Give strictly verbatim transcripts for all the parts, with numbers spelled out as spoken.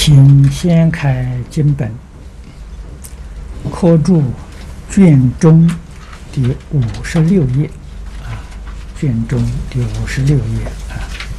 请先开经本，科注卷中第五十六页啊，卷中第五十六页啊。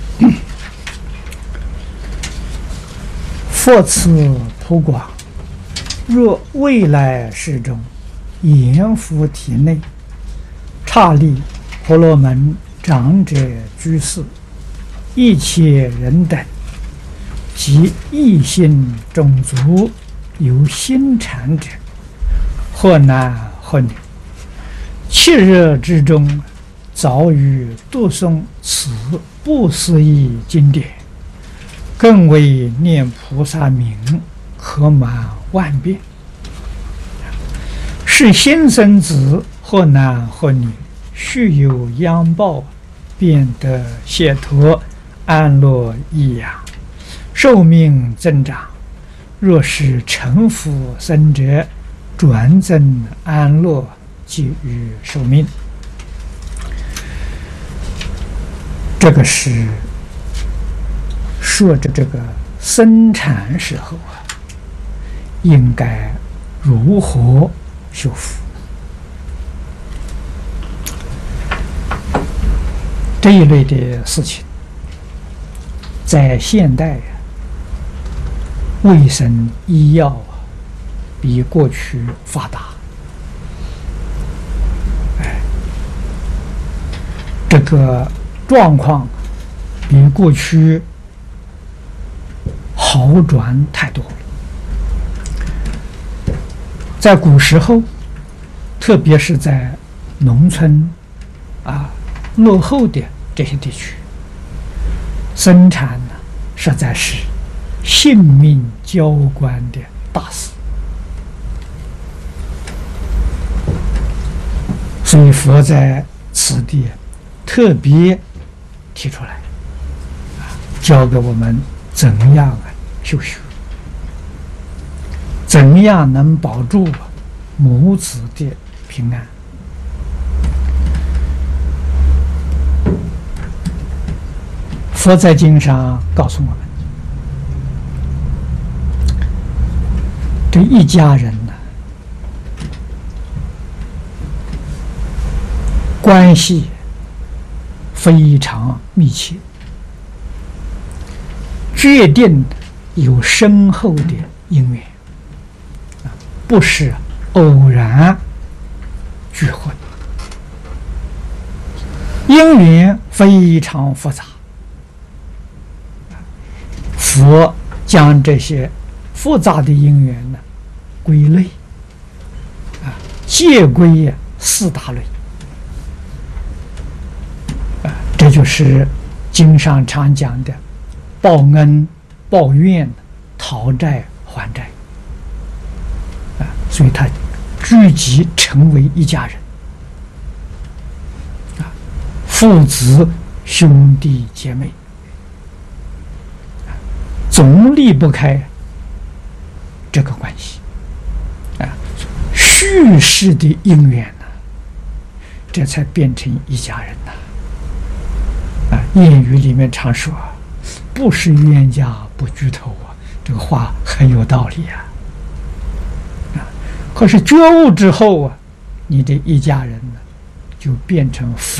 佛此普广，若未来世中，阎浮体内，刹利婆罗门长者居士，一切人等，及异性种族有心禅者，或男或女，七日之中，早于读诵此不思议经典，更为念菩萨名，可满万遍。是新生子，或男或女，须有殃报，便得解脱安乐益养，寿命增长。若是成佛生者，转增安乐，给予寿命。这个是说着这个生产时候啊，应该如何修复。这一类的事情，在现代啊，卫生医药啊，比过去发达。哎，这个状况比过去好转太多了。在古时候，特别是在农村啊落后的这些地区，生产呢实在是性命交关的大事。所以佛在此地特别提出来，教给我们怎样啊修学，怎样能保住母子的平安。佛在经上告诉我们，这一家人呢，关系非常密切，决定有深厚的因缘，不是偶然聚会，因缘非常复杂。佛将这些复杂的因缘呢归类，啊，皆归四大类，啊，这就是经上常讲的报恩、报怨、讨债、还债，啊，所以他聚集成为一家人，啊，父子、兄弟姐妹。总离不开这个关系啊，续世的因缘呢、啊，这才变成一家人呐、啊。啊，谚语里面常说啊，不是冤家不聚头啊，这个话很有道理呀、啊。啊，可是觉悟之后啊，你的一家人呢，就变成佛。